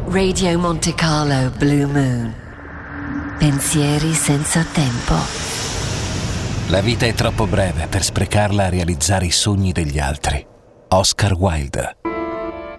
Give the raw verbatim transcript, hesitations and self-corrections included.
Radio Monte Carlo Blue Moon. Pensieri senza tempo. La vita è troppo breve per sprecarla a realizzare i sogni degli altri. Oscar Wilde.